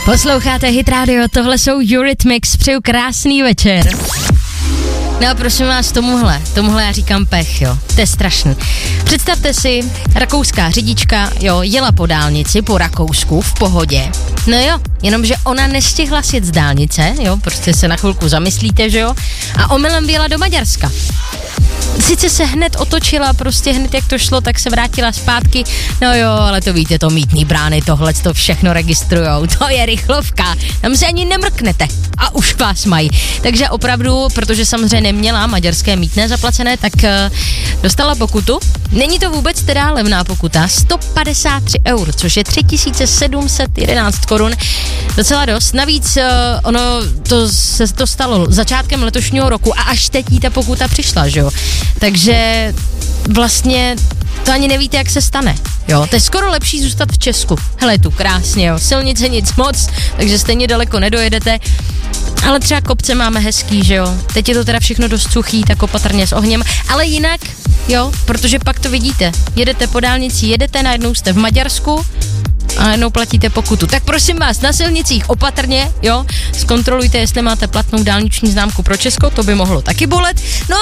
Posloucháte Hit Radio, tohle jsou Eurythmics, přeju krásný večer. No a prosím vás, tomuhle já říkám pech, jo, to je strašný. Představte si, rakouská řidička, jo, jela po dálnici, po Rakousku, v pohodě. No jo, jenomže ona nestihla sjet z dálnice, jo, prostě se na chvilku zamyslíte, že jo, a omylem vyjela do Maďarska. Sice se hned otočila, prostě hned jak to šlo, tak se vrátila zpátky, no jo, ale to víte, to mýtný brány, tohle to všechno registrujou, to je rychlovka, tam se ani nemrknete a už vás mají. Takže opravdu, protože samozřejmě neměla maďarské mýtné zaplacené, tak dostala pokutu. Není to vůbec teda levná pokuta, 153 eur, což je 3711 korun, docela dost. Navíc ono to stalo začátkem letošního roku a až teď jí ta pokuta přišla, že jo. Takže vlastně to ani nevíte, jak se stane, jo. To je skoro lepší zůstat v Česku. Hele, tu krásně, jo, silnice nic moc, takže stejně daleko nedojedete, ale třeba kopce máme hezký, že jo. Teď je to teda všechno dost suchý, tak opatrně s ohněm, ale jinak, jo, protože pak to vidíte, jedete po dálnici, najednou jste v Maďarsku a jednou platíte pokutu. Tak prosím vás, na silnicích opatrně, jo, zkontrolujte, jestli máte platnou dálniční známku pro Česko, to by mohlo taky bolet. No